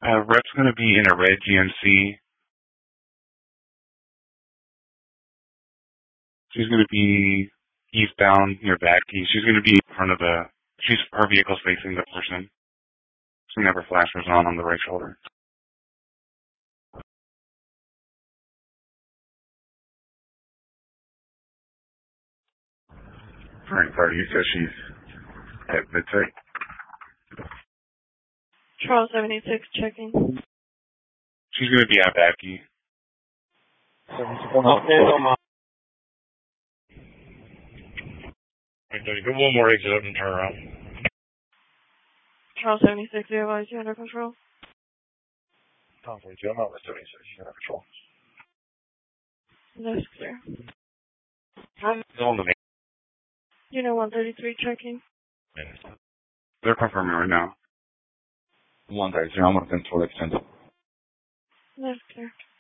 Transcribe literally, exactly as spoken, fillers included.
Uh, rep's going to be in a red G M C. She's going to be eastbound near Badkey. She's going to be in front of the, she's, her vehicle's facing the person. She never flashes on on the right shoulder. Frank Party, you said she's at Midtake. Charles seventy-six checking. She's going to be at Badkey. Get one more exit up and turn around. Charles seventy-six, you have you under control? Tom forty-two, I'm out with seventy-six, you're under control. That's clear. On the main. Unit one thirty-three checking. They're confirming right now. one thirty-three, I'm going to control extended. That's clear.